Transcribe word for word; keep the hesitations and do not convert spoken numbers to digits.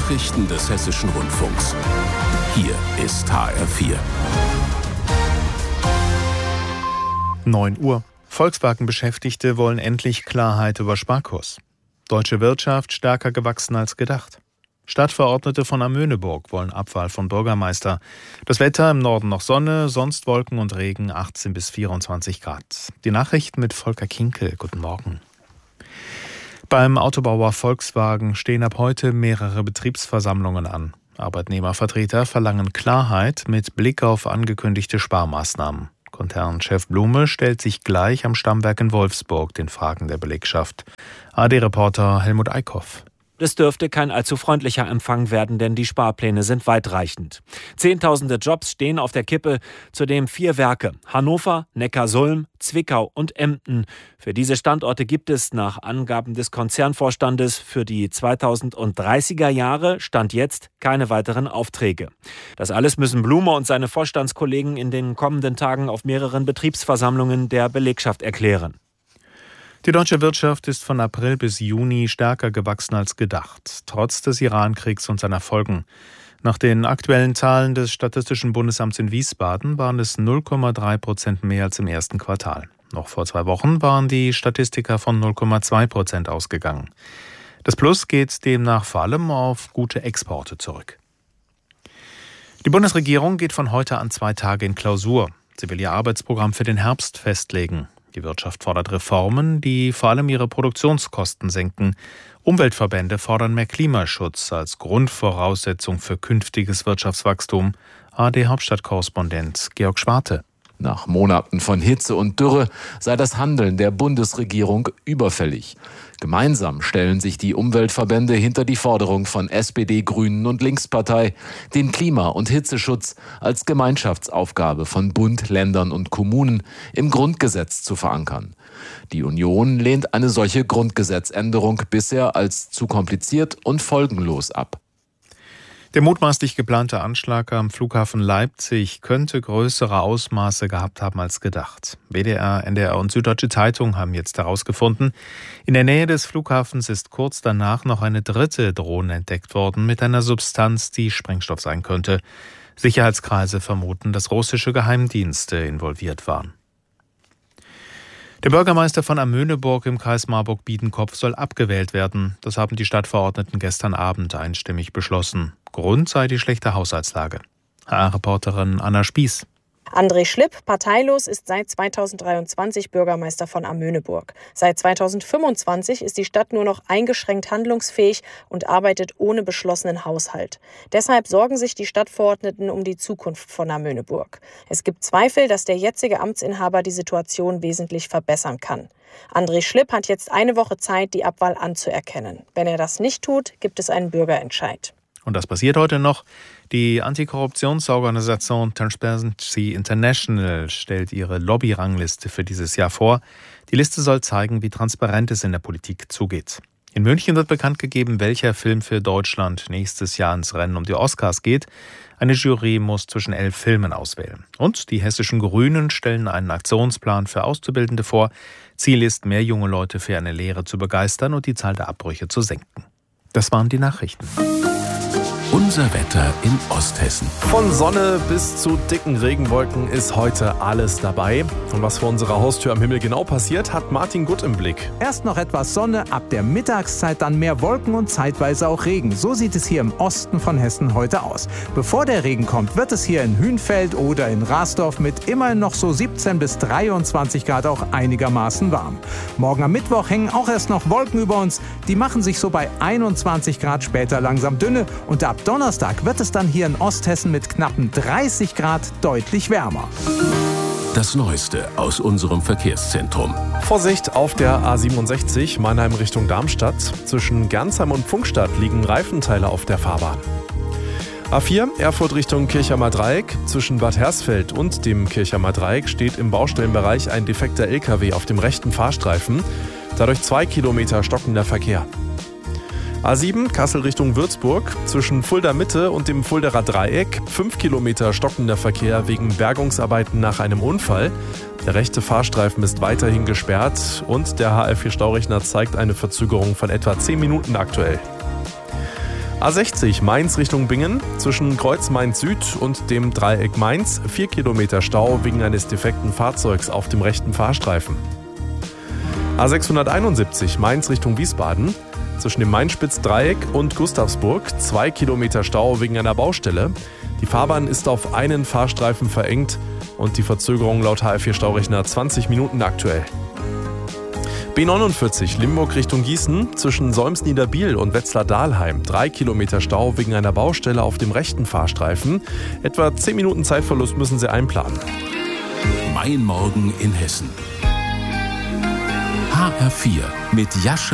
Nachrichten des Hessischen Rundfunks. Hier ist H R vier. neun Uhr. Volkswagen-Beschäftigte wollen endlich Klarheit über Sparkurs. Deutsche Wirtschaft stärker gewachsen als gedacht. Stadtverordnete von Amöneburg wollen Abwahl von Bürgermeister. Das Wetter im Norden noch Sonne, sonst Wolken und Regen, achtzehn bis vierundzwanzig Grad. Die Nachrichten mit Volker Kinkel. Guten Morgen. Beim Autobauer Volkswagen stehen ab heute mehrere Betriebsversammlungen an. Arbeitnehmervertreter verlangen Klarheit mit Blick auf angekündigte Sparmaßnahmen. Konzernchef Blume stellt sich gleich am Stammwerk in Wolfsburg den Fragen der Belegschaft. A D-Reporter Helmut Eickhoff. Das dürfte kein allzu freundlicher Empfang werden, denn die Sparpläne sind weitreichend. Zehntausende Jobs stehen auf der Kippe, zudem vier Werke: Hannover, Neckarsulm, Zwickau und Emden. Für diese Standorte gibt es nach Angaben des Konzernvorstandes für die zweitausenddreißiger Jahre, Stand jetzt, keine weiteren Aufträge. Das alles müssen Blume und seine Vorstandskollegen in den kommenden Tagen auf mehreren Betriebsversammlungen der Belegschaft erklären. Die deutsche Wirtschaft ist von April bis Juni stärker gewachsen als gedacht, trotz des Iran-Kriegs und seiner Folgen. Nach den aktuellen Zahlen des Statistischen Bundesamts in Wiesbaden waren es null Komma drei Prozent mehr als im ersten Quartal. Noch vor zwei Wochen waren die Statistiker von null Komma zwei Prozent ausgegangen. Das Plus geht demnach vor allem auf gute Exporte zurück. Die Bundesregierung geht von heute an zwei Tage in Klausur. Sie will ihr Arbeitsprogramm für den Herbst festlegen. Die Wirtschaft fordert Reformen, die vor allem ihre Produktionskosten senken. Umweltverbände fordern mehr Klimaschutz als Grundvoraussetzung für künftiges Wirtschaftswachstum. A R D-Hauptstadtkorrespondent Georg Schwarte. Nach Monaten von Hitze und Dürre sei das Handeln der Bundesregierung überfällig. Gemeinsam stellen sich die Umweltverbände hinter die Forderung von S P D, Grünen und Linkspartei, den Klima- und Hitzeschutz als Gemeinschaftsaufgabe von Bund, Ländern und Kommunen im Grundgesetz zu verankern. Die Union lehnt eine solche Grundgesetzänderung bisher als zu kompliziert und folgenlos ab. Der mutmaßlich geplante Anschlag am Flughafen Leipzig könnte größere Ausmaße gehabt haben als gedacht. W D R, N D R und Süddeutsche Zeitung haben jetzt herausgefunden, in der Nähe des Flughafens ist kurz danach noch eine dritte Drohne entdeckt worden mit einer Substanz, die Sprengstoff sein könnte. Sicherheitskreise vermuten, dass russische Geheimdienste involviert waren. Der Bürgermeister von Amöneburg im Kreis Marburg-Biedenkopf soll abgewählt werden. Das haben die Stadtverordneten gestern Abend einstimmig beschlossen. Grund sei die schlechte Haushaltslage. H R-Reporterin Anna Spieß. André Schlipp, parteilos, ist seit zweitausenddreiundzwanzig Bürgermeister von Amöneburg. Seit zweitausendfünfundzwanzig ist die Stadt nur noch eingeschränkt handlungsfähig und arbeitet ohne beschlossenen Haushalt. Deshalb sorgen sich die Stadtverordneten um die Zukunft von Amöneburg. Es gibt Zweifel, dass der jetzige Amtsinhaber die Situation wesentlich verbessern kann. André Schlipp hat jetzt eine Woche Zeit, die Abwahl anzuerkennen. Wenn er das nicht tut, gibt es einen Bürgerentscheid. Und das passiert heute noch. Die Antikorruptionsorganisation Transparency International stellt ihre Lobby-Rangliste für dieses Jahr vor. Die Liste soll zeigen, wie transparent es in der Politik zugeht. In München wird bekannt gegeben, welcher Film für Deutschland nächstes Jahr ins Rennen um die Oscars geht. Eine Jury muss zwischen elf Filmen auswählen. Und die hessischen Grünen stellen einen Aktionsplan für Auszubildende vor. Ziel ist, mehr junge Leute für eine Lehre zu begeistern und die Zahl der Abbrüche zu senken. Das waren die Nachrichten. Unser Wetter in Osthessen. Von Sonne bis zu dicken Regenwolken ist heute alles dabei. Und was vor unserer Haustür am Himmel genau passiert, hat Martin Gutt im Blick. Erst noch etwas Sonne, ab der Mittagszeit dann mehr Wolken und zeitweise auch Regen. So sieht es hier im Osten von Hessen heute aus. Bevor der Regen kommt, wird es hier in Hünfeld oder in Rasdorf mit immerhin noch so siebzehn bis dreiundzwanzig Grad auch einigermaßen warm. Morgen am Mittwoch hängen auch erst noch Wolken über uns. Die machen sich so bei einundzwanzig Grad später langsam dünne und ab Donnerstag wird es dann hier in Osthessen mit knappen dreißig Grad deutlich wärmer. Das Neueste aus unserem Verkehrszentrum. Vorsicht auf der A siebenundsechzig Mannheim Richtung Darmstadt. Zwischen Gernsheim und Pfungstadt liegen Reifenteile auf der Fahrbahn. A vier Erfurt Richtung Kirchheimer Dreieck. Zwischen Bad Hersfeld und dem Kirchheimer Dreieck steht im Baustellenbereich ein defekter L K W auf dem rechten Fahrstreifen. Dadurch zwei Kilometer stockender Verkehr. A sieben Kassel Richtung Würzburg. Zwischen Fulda Mitte und dem Fulderer Dreieck fünf Kilometer stockender Verkehr wegen Bergungsarbeiten nach einem Unfall. Der rechte Fahrstreifen ist weiterhin gesperrt und der H R vier Staurechner zeigt eine Verzögerung von etwa zehn Minuten aktuell. A sechzig Mainz Richtung Bingen, zwischen Kreuz Mainz Süd und dem Dreieck Mainz, vier Kilometer Stau wegen eines defekten Fahrzeugs auf dem rechten Fahrstreifen. A sechshunderteinundsiebzig Mainz Richtung Wiesbaden, zwischen dem Mainspitz-Dreieck und Gustavsburg, zwei Kilometer Stau wegen einer Baustelle. Die Fahrbahn ist auf einen Fahrstreifen verengt und die Verzögerung laut H R vier Staurechner zwanzig Minuten aktuell. B neunundvierzig Limburg Richtung Gießen, zwischen Solms-Niederbiel und Wetzlar-Dahlheim, drei Kilometer Stau wegen einer Baustelle auf dem rechten Fahrstreifen. Etwa zehn Minuten Zeitverlust müssen Sie einplanen. Mein Morgen in Hessen. H R vier mit Jascha